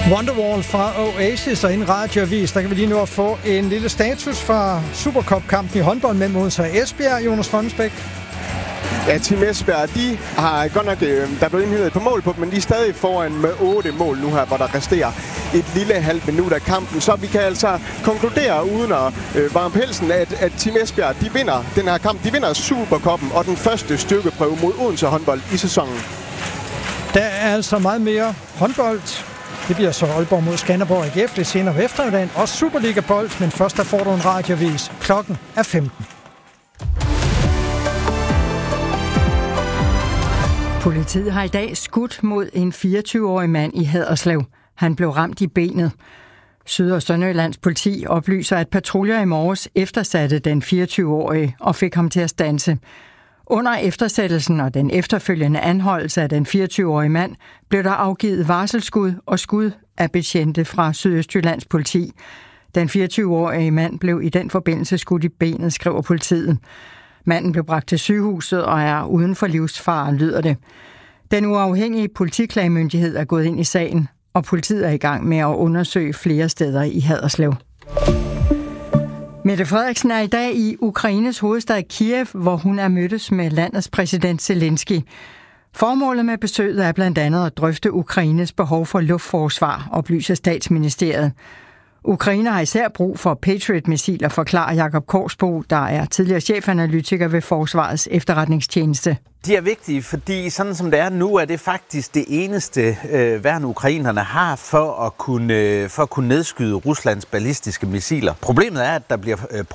Wonderwall fra Oasis og en radioavis. Der kan vi lige nu at få en lille status fra Supercup-kampen i håndbold mellem Odense og Esbjerg. Jonas Fonnesbæk. Ja, Team Esbjerg, de har godt nok, der blev indhævet på mål på dem, men de er stadig foran med 8 mål nu her, hvor der resterer et lille halvt minut af kampen. Så vi kan altså konkludere, uden at varme pelsen, at Team Esbjerg, de vinder den her kamp. De vinder Supercuppen og den første styrkeprøve mod Odense håndbold i sæsonen. Der er altså meget mere håndbold. Det bliver så Aalborg mod Skanderborg AGF lidt senere på eftermiddagen. Og Superliga-bold, men først der får du en radioavis. Klokken er 15. Politiet har i dag skudt mod en 24-årig mand i Haderslev. Han blev ramt i benet. Syd- og Sønderjyllands politi oplyser, at patruljer i morges eftersatte den 24-årige og fik ham til at standse. Under eftersættelsen og den efterfølgende anholdelse af den 24-årige mand blev der afgivet varselsskud og skud af betjente fra Sydøstjyllands politi. Den 24-årige mand blev i den forbindelse skudt i benet, skriver politiet. Manden blev bragt til sygehuset og er uden for livsfare, lyder det. Den uafhængige politiklagemyndighed er gået ind i sagen, og politiet er i gang med at undersøge flere steder i Haderslev. Mette Frederiksen er i dag i Ukraines hovedstad Kiev, hvor hun er mødtes med landets præsident Zelensky. Formålet med besøget er blandt andet at drøfte Ukraines behov for luftforsvar, oplyser statsministeriet. Ukraine har især brug for Patriot-missiler, forklarer Jakob Korsbo, der er tidligere chefanalytiker ved Forsvarets efterretningstjeneste. De er vigtige, fordi sådan som det er nu, er det faktisk det eneste værn ukrainerne har for at kunne nedskyde Ruslands ballistiske missiler. Problemet er, at der bliver